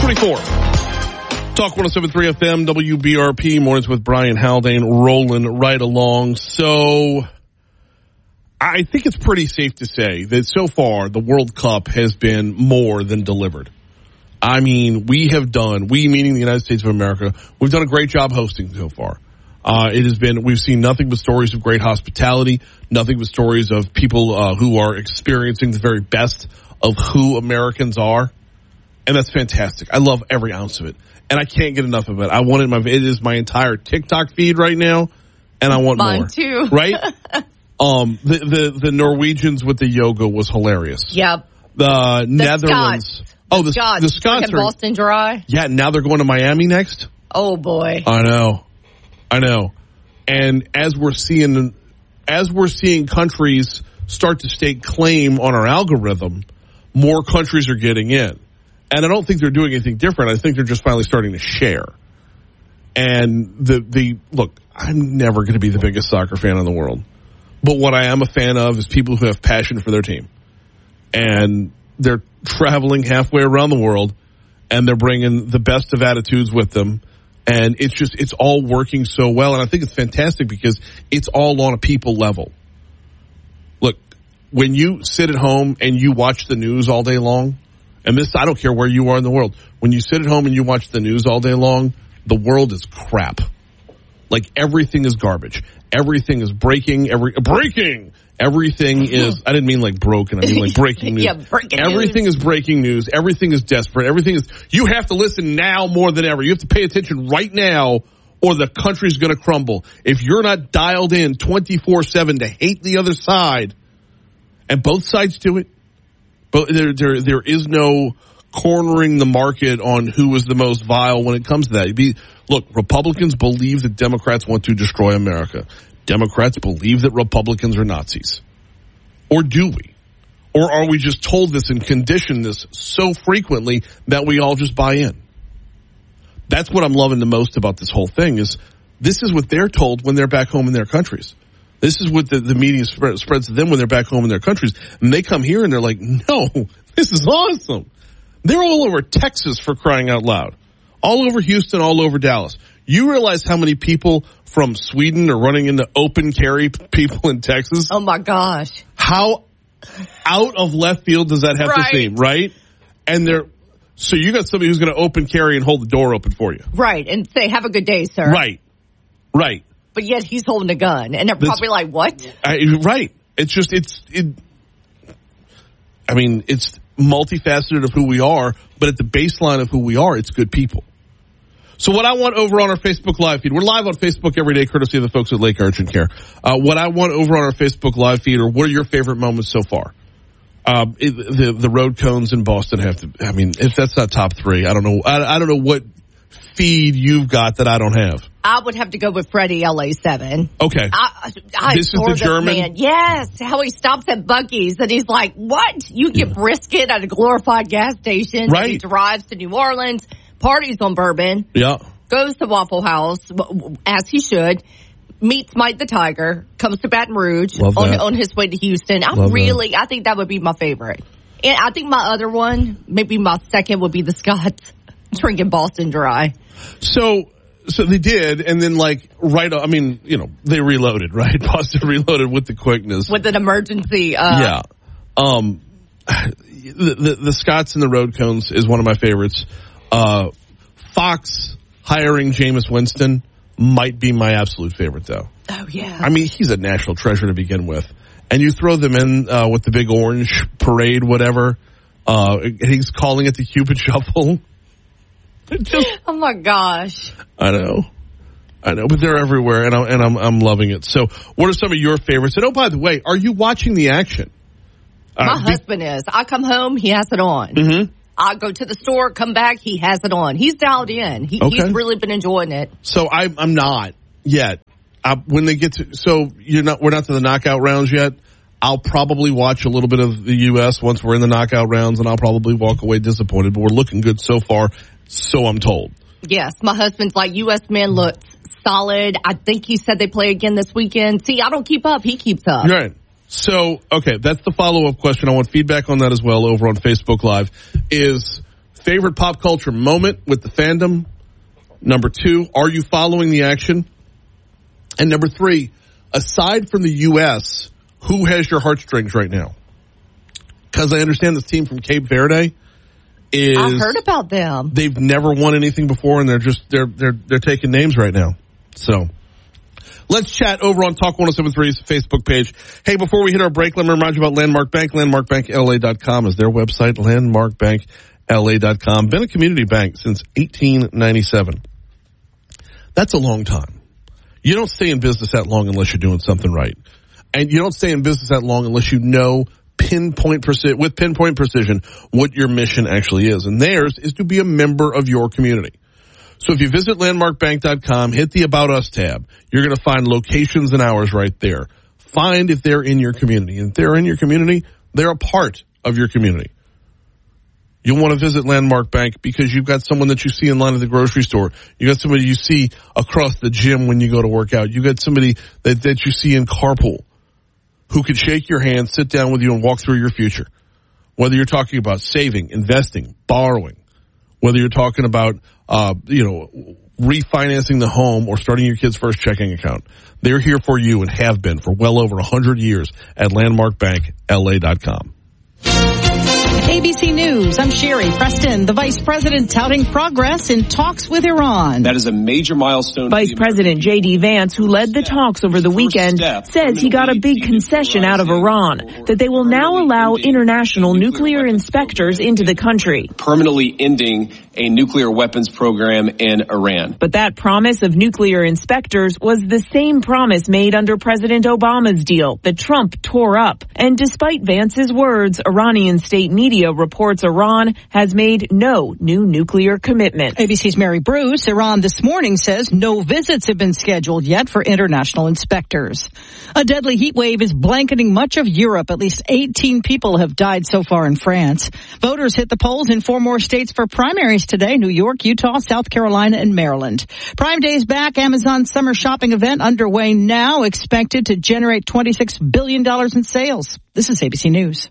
6:24. Talk 107.3 FM, WBRP, mornings with Brian Haldane, rolling right along. So I think it's pretty safe to say that so far the World Cup has been more than delivered. I mean, we meaning the United States of America, we've done a great job hosting so far. We've seen nothing but stories of great hospitality, nothing but stories of people who are experiencing the very best of who Americans are. And that's fantastic. I love every ounce of it. And I can't get enough of it. It is my entire TikTok feed right now, and I want Mine more. too. Right? The Norwegians with the yoga was hilarious. Yep. The Netherlands. Scots. The Scots are Boston Dry. Yeah, now they're going to Miami next. Oh boy. I know. And as we're seeing countries start to stake claim on our algorithm, more countries are getting in. And I don't think they're doing anything different. I think they're just finally starting to share. And look, I'm never going to be the biggest soccer fan in the world. But what I am a fan of is people who have passion for their team. And they're traveling halfway around the world, and they're bringing the best of attitudes with them. And it's all working so well. And I think it's fantastic because it's all on a people level. Look, when you sit at home and you watch the news all day long, and this, I don't care where you are in the world. When you sit at home and you watch the news all day long, the world is crap. Like, everything is garbage. Everything is breaking. Everything is, I didn't mean like broken. I mean like breaking news. Yeah, breaking Everything news. is breaking news. Everything is desperate. You have to listen now more than ever. You have to pay attention right now or the country's going to crumble. If you're not dialed in 24/7 to hate the other side, and both sides do it, but there is no cornering the market on who is the most vile when it comes to that. Look, Republicans believe that Democrats want to destroy America. Democrats believe that Republicans are Nazis. Or do we? Or are we just told this and conditioned this so frequently that we all just buy in? That's what I'm loving the most about this whole thing is this is what they're told when they're back home in their countries. This is what the media spreads to them when they're back home in their countries. And they come here and they're like, no, this is awesome. They're all over Texas, for crying out loud. All over Houston, all over Dallas. You realize how many people from Sweden are running into open carry people in Texas? Oh my gosh. How out of left field does that have to seem, right? And so you got somebody who's going to open carry and hold the door open for you. Right. And say, have a good day, sir. Right. But yet he's holding a gun. And they're probably like, what? Right. It's multifaceted of who we are, but at the baseline of who we are, it's good people. So what I want over on our Facebook Live feed, we're live on Facebook every day, courtesy of the folks at Lake Urchin Care. What I want over on our Facebook Live feed are what are your favorite moments so far? The road cones in Boston have to, if that's not top three, I don't know. I don't know what feed you've got that I don't have. I would have to go with Freddie LA7. Okay. This is the German? Man. Yes. How he stops at Buc-ee's and he's like, what? You get brisket at a glorified gas station. Right. And he drives to New Orleans, parties on Bourbon. Yeah. Goes to Waffle House, as he should. Meets Mike the Tiger. Comes to Baton Rouge on his way to Houston. I think that would be my favorite. And I think my other one, maybe my second, would be the Scots drinking Boston Dry. So they did, and then they reloaded, right? Boston reloaded with the quickness. With an emergency. Yeah. The Scots and the road cones is one of my favorites. Fox hiring Jameis Winston might be my absolute favorite, though. Oh, yeah. I mean, he's a national treasure to begin with. And you throw them in with the big orange parade, whatever. He's calling it the Cupid Shuffle. Oh my gosh! I know, but they're everywhere, and I'm loving it. So, what are some of your favorites? And by the way, are you watching the action? My husband is. I come home, he has it on. Mm-hmm. I go to the store, come back, he has it on. He's dialed in. He's really been enjoying it. So I'm not yet. When they get to, we're not to the knockout rounds yet. I'll probably watch a little bit of the U.S. once we're in the knockout rounds, and I'll probably walk away disappointed. But we're looking good so far, so I'm told. Yes, my husband's like, U.S. men look solid. I think he said they play again this weekend. See, I don't keep up. He keeps up. Right. So, okay, that's the follow-up question. I want feedback on that as well over on Facebook Live. Is favorite pop culture moment with the fandom. Number 2, are you following the action? And number 3, aside from the U.S., who has your heartstrings right now? Because I understand this team from Cape Verde is. I heard about them. They've never won anything before, and they're taking names right now. So let's chat over on Talk 1073's Facebook page. Hey, before we hit our break, let me remind you about Landmark Bank. LandmarkBankLA.com is their website. LandmarkBankLA.com. Been a community bank since 1897. That's a long time. You don't stay in business that long unless you're doing something right. And you don't stay in business that long unless you know pinpoint precision what your mission actually is. And theirs is to be a member of your community. So if you visit landmarkbank.com, hit the About Us tab, you're going to find locations and hours right there. Find if they're in your community. And if they're in your community, they're a part of your community. You'll want to visit Landmark Bank because you've got someone that you see in line at the grocery store. You got somebody you see across the gym when you go to work out. You got somebody that you see in carpool who can shake your hand, sit down with you, and walk through your future. Whether you're talking about saving, investing, borrowing, whether you're talking about, refinancing the home or starting your kid's first checking account, they're here for you and have been for well over 100 years at LandmarkBankLA.com. ABC News, I'm Sherry Preston. The Vice President touting progress in talks with Iran. That is a major milestone. Vice President J.D. Vance, who led the talks over the weekend, says he got a big concession out of Iran, that they will now allow international nuclear inspectors into the country. Permanently ending a nuclear weapons program in Iran. But that promise of nuclear inspectors was the same promise made under President Obama's deal that Trump tore up. And despite Vance's words, Iranian state media reports Iran has made no new nuclear commitments. ABC's Mary Bruce. Iran this morning says no visits have been scheduled yet for international inspectors. A deadly heat wave is blanketing much of Europe. At least 18 people have died so far in France. Voters hit the polls in 4 more states for primaries today: New York, Utah, South Carolina, and Maryland. Prime Day's back. Amazon's summer shopping event underway now, expected to generate $26 billion in sales. This is ABC News.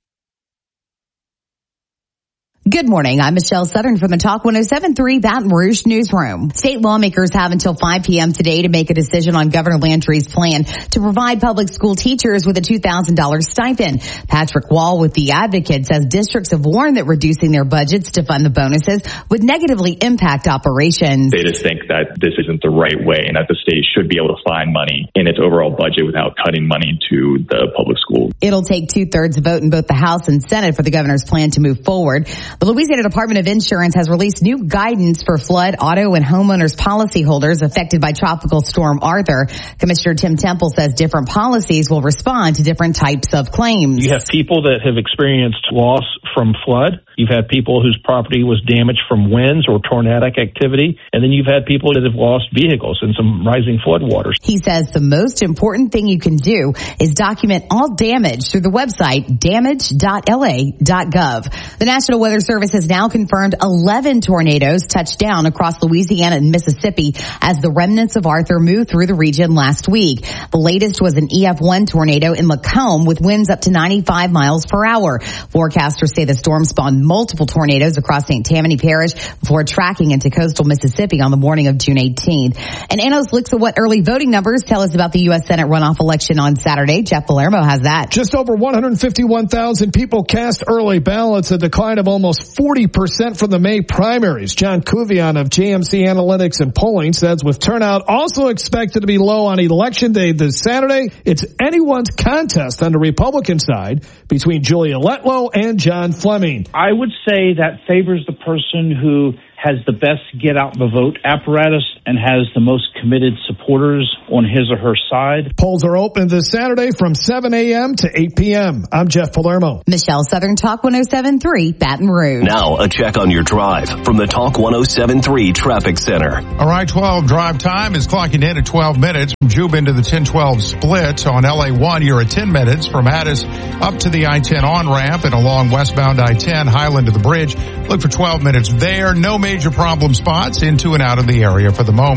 Good morning. I'm Michelle Southern from the Talk 1073 Baton Rouge Newsroom. State lawmakers have until 5 p.m. today to make a decision on Governor Landry's plan to provide public school teachers with a $2,000 stipend. Patrick Wall with The Advocate says districts have warned that reducing their budgets to fund the bonuses would negatively impact operations. They just think that this isn't the right way and that the state should be able to find money in its overall budget without cutting money to the public schools. It'll take 2/3 vote in both the House and Senate for the governor's plan to move forward. The Louisiana Department of Insurance has released new guidance for flood, auto, and homeowners policyholders affected by Tropical Storm Arthur. Commissioner Tim Temple says different policies will respond to different types of claims. You have people that have experienced loss from flood. You've had people whose property was damaged from winds or tornadic activity. And then you've had people that have lost vehicles in some rising flood waters. He says the most important thing you can do is document all damage through the website damage.la.gov. The National Weather Service has now confirmed 11 tornadoes touched down across Louisiana and Mississippi as the remnants of Arthur moved through the region last week. The latest was an EF1 tornado in Lacombe with winds up to 95 miles per hour. Forecasters say the storm spawned multiple tornadoes across St. Tammany Parish before tracking into coastal Mississippi on the morning of June 18th. And Anos looks at what early voting numbers tell us about the U.S. Senate runoff election on Saturday. Jeff Palermo has that. Just over 151,000 people cast early ballots, a decline of almost 40% from the May primaries. John Kuvian of JMC Analytics and Polling says with turnout also expected to be low on Election Day this Saturday, it's anyone's contest on the Republican side between Julia Letlow and John Fleming. I would say that favors the person who has the best get out the vote apparatus and has the most committed supporters on his or her side. Polls are open this Saturday from 7 a.m. to 8 p.m. I'm Jeff Palermo. Michelle Southern, Talk 1073, Baton Rouge. Now a check on your drive from the Talk 1073 Traffic Center. All right, 12 drive time is clocking in at 12 minutes. From Juba into the 10-12 split on LA1, you're at 10 minutes. From Addis up to the I-10 on-ramp and along westbound I-10, Highland to the bridge. Look for 12 minutes there. No major problem spots into and out of the area for the moment.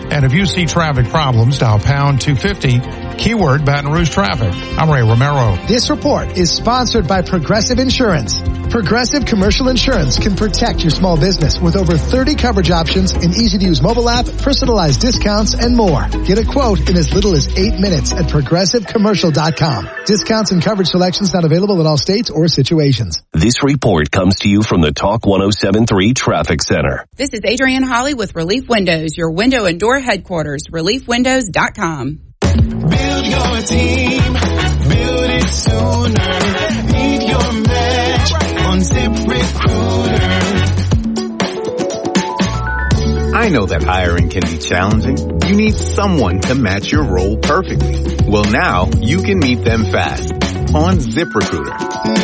And if you see traffic problems, dial pound 250, keyword Baton Rouge traffic. I'm Ray Romero. This report is sponsored by Progressive Insurance. Progressive Commercial Insurance can protect your small business with over 30 coverage options, an easy-to-use mobile app, personalized discounts, and more. Get a quote in as little as 8 minutes at ProgressiveCommercial.com. Discounts and coverage selections not available in all states or situations. This report comes to you from the Talk 107.3 Traffic Center. This is Adrienne Holly with Relief Windows, your window and door headquarters, reliefwindows.com. Build your team, build it sooner. Need your match on ZipRecruiter. I know that hiring can be challenging. You need someone to match your role perfectly. Well, now you can meet them fast on ZipRecruiter.